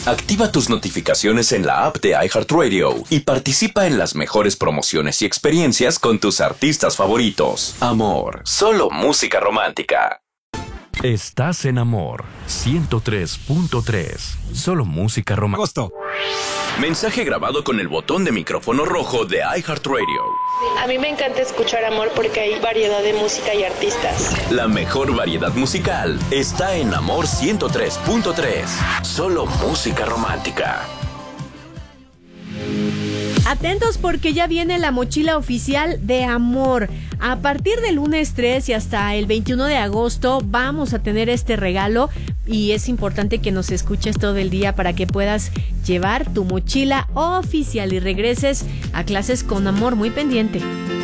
Activa tus notificaciones en la app de iHeartRadio y participa en las mejores promociones y experiencias con tus artistas favoritos. Amor, solo música romántica. Estás en Amor 103.3. Solo música romántica. Mensaje grabado con el botón de micrófono rojo de iHeartRadio. A mí me encanta escuchar Amor porque hay variedad de música y artistas. La mejor variedad musical está en Amor 103.3. Solo música romántica. Atentos porque ya viene la mochila oficial de Amor. A partir del lunes 3 y hasta el 21 de agosto vamos a tener este regalo y es importante que nos escuches todo el día para que puedas llevar tu mochila oficial y regreses a clases con Amor. Muy pendiente.